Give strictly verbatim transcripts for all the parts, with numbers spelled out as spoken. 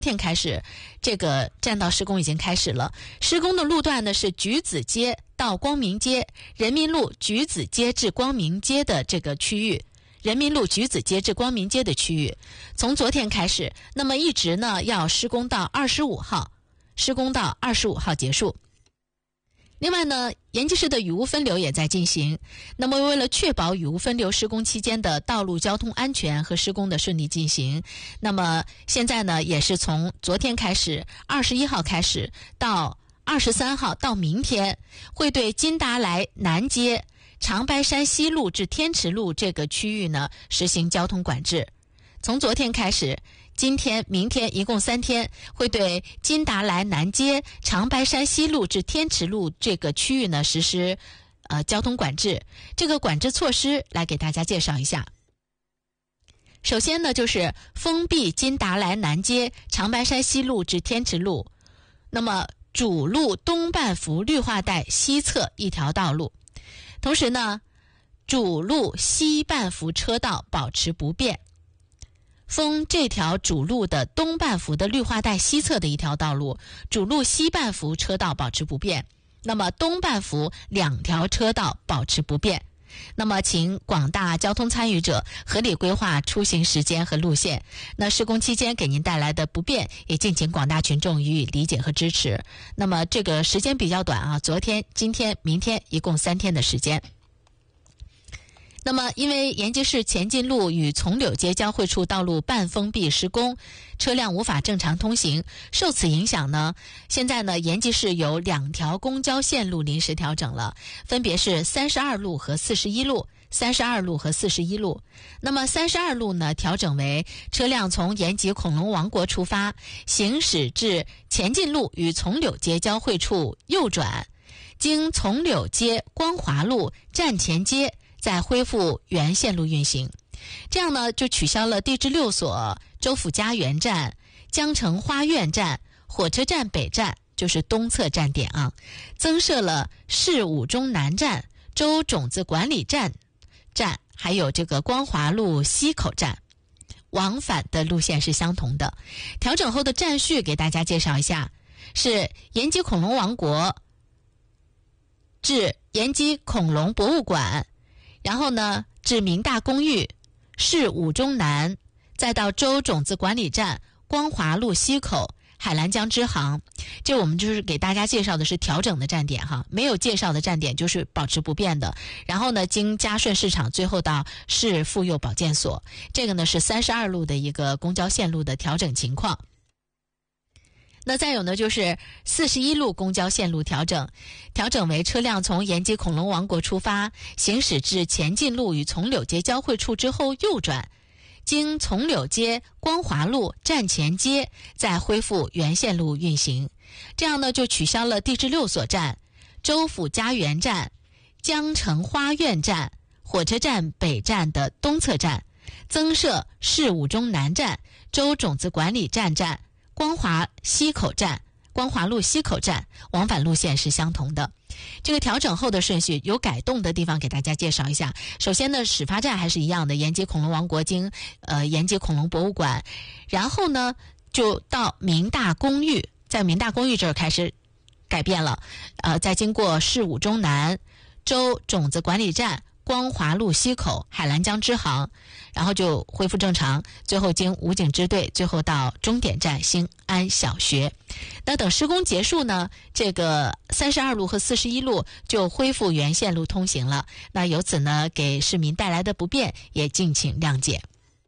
天开始，这个占道施工已经开始了。施工的路段呢是橘子街到光明街、人民路橘子街至光明街的这个区域，人民路橘子街至光明街的区域，从昨天开始，那么一直呢要施工到二十五号，施工到二十五号结束。另外呢，延吉市的雨污分流也在进行。那么为了确保雨污分流施工期间的道路交通安全和施工的顺利进行，那么现在呢也是从昨天开始，二十一号开始到二十三号到明天，会对金达莱南街、长白山西路至天池路这个区域呢实行交通管制。从昨天开始，今天、明天一共三天，会对金达莱南街、长白山西路至天池路这个区域呢实施呃交通管制。这个管制措施来给大家介绍一下。首先呢，就是封闭金达莱南街、长白山西路至天池路，那么主路东半幅绿化带西侧一条道路，同时呢，主路西半幅车道保持不变。封这条主路的东半幅的绿化带西侧的一条道路，主路西半幅车道保持不变，那么东半幅两条车道保持不变。那么请广大交通参与者合理规划出行时间和路线。那施工期间给您带来的不便，也敬请广大群众予以理解和支持。那么这个时间比较短啊，昨天、今天、明天一共三天的时间。那么因为延吉市前进路与从柳街交汇处道路半封闭施工，车辆无法正常通行，受此影响呢，现在呢延吉市有两条公交线路临时调整了，分别是三十二路和四十一路。三十二路和四十一路。那么三十二路呢，调整为车辆从延吉恐龙王国出发，行驶至前进路与从柳街交汇处右转，经从柳街、光华路、站前街再恢复原线路运行。这样呢，就取消了地质六所、州府家园站、江城花苑站、火车站北站，就是东侧站点啊，增设了市五中南站、州种子管理站站，还有这个光华路西口站，往返的路线是相同的。调整后的站序给大家介绍一下，是延吉恐龙王国至延吉恐龙博物馆，然后呢至明大公寓、市五中南，再到州种子管理站、光华路西口、海兰江支行。这我们就是给大家介绍的是调整的站点哈，没有介绍的站点就是保持不变的。然后呢，经嘉顺市场，最后到市妇幼保健所。这个呢是三十二路的一个公交线路的调整情况。那再有呢，就是四十一路公交线路调整，调整为车辆从延吉恐龙王国出发，行驶至前进路与从柳街交汇处之后右转，经从柳街、光华路、站前街再恢复原线路运行。这样呢，就取消了地质六所站、州府家园站、江城花苑站、火车站北站的东侧站，增设市五中南站、州种子管理站站、光华西口站、光华路西口站，往返路线是相同的。这个调整后的顺序有改动的地方给大家介绍一下。首先呢，始发站还是一样的，延吉恐龙王国经呃延吉恐龙博物馆，然后呢就到明大公寓，在明大公寓这儿开始改变了，呃，再经过市五中南、州种子管理站、光华路西口、海兰江支行，然后就恢复正常，最后经武警支队，最后到终点站兴安小学。那等施工结束呢，这个三十二路和四十一路就恢复原线路通行了。那由此呢，给市民带来的不便也敬请谅解。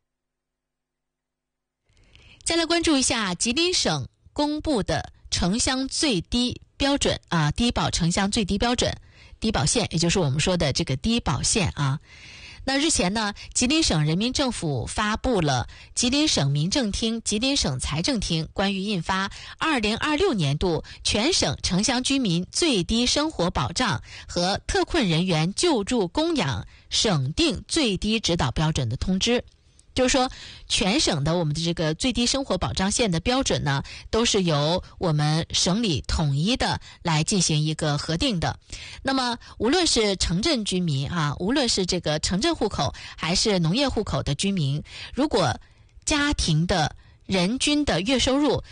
再来关注一下吉林省公布的城乡最低标准啊，低保城乡最低标准。低保线，也就是我们说的这个低保线啊。那日前呢，吉林省人民政府发布了吉林省民政厅、吉林省财政厅关于印发二零二六年度全省城乡居民最低生活保障和特困人员救助供养省定最低指导标准的通知。就是说，全省的我们的这个最低生活保障线的标准呢，都是由我们省里统一的来进行一个核定的。那么，无论是城镇居民啊，无论是这个城镇户口还是农业户口的居民，如果家庭的人均的月收入